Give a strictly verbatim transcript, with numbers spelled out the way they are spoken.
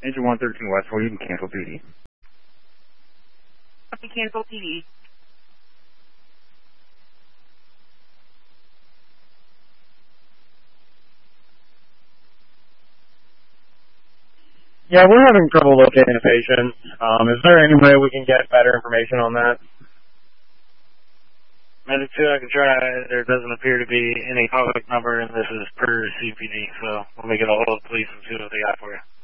Engine one thirteen West, well, you can cancel duty. Cancel T V. Yeah, we're having trouble locating a patient. Um, is there any way we can get better information on that? Medic two, I can try. There doesn't appear to be any public number, and this is per C P D, so we'll make it a hold of the police and see what they got for you.